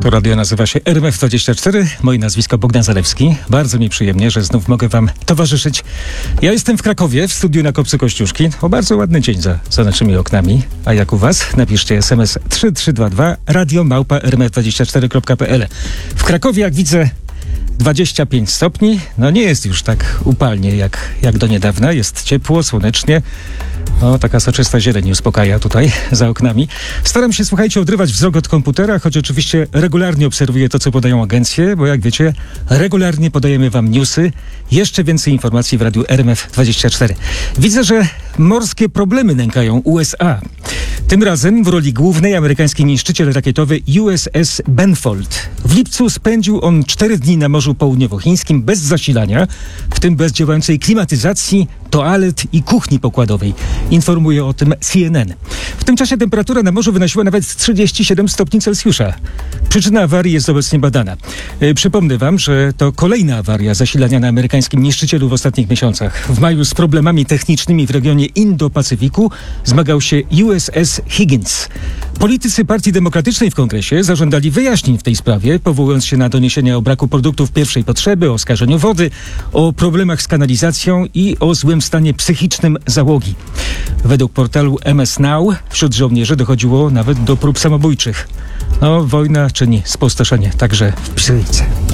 To radio nazywa się RMF24. Moje nazwisko Bogdan Zalewski. Bardzo mi przyjemnie, że znów mogę wam towarzyszyć. Ja jestem w Krakowie, w studiu na Kopcu Kościuszki. O, bardzo ładny dzień za naszymi oknami. A jak u was? Napiszcie SMS 3322 radio@rmf24.pl. W Krakowie, jak widzę, 25 stopni. No nie jest już tak upalnie jak do niedawna. Jest ciepło, słonecznie. No, taka soczysta zieleń uspokaja tutaj za oknami. Staram się, słuchajcie, odrywać wzrok od komputera, choć oczywiście regularnie obserwuję to, co podają agencje, bo jak wiecie, regularnie podajemy wam newsy. Jeszcze więcej informacji w radiu RMF24. Widzę, że morskie problemy nękają USA. Tym razem w roli głównej amerykański niszczyciel rakietowy USS Benfold. W lipcu spędził on 4 dni na Morzu Południowochińskim bez zasilania, w tym bez działającej klimatyzacji, toalet i kuchni pokładowej. Informuje o tym CNN. W tym czasie temperatura na morzu wynosiła nawet 37 stopni Celsjusza. Przyczyna awarii jest obecnie badana. Przypomnę wam, że to kolejna awaria zasilania na amerykańskim niszczycielu w ostatnich miesiącach. W maju z problemami technicznymi w regionie Indo-Pacyfiku zmagał się USS Higgins. Politycy Partii Demokratycznej w Kongresie zażądali wyjaśnień w tej sprawie, powołując się na doniesienia o braku produktów pierwszej potrzeby, o skażeniu wody, o problemach z kanalizacją i o złym stanie psychicznym załogi. Według portalu MS Now wśród żołnierzy dochodziło nawet do prób samobójczych. No, wojna czyni spustoszenie także w psychice.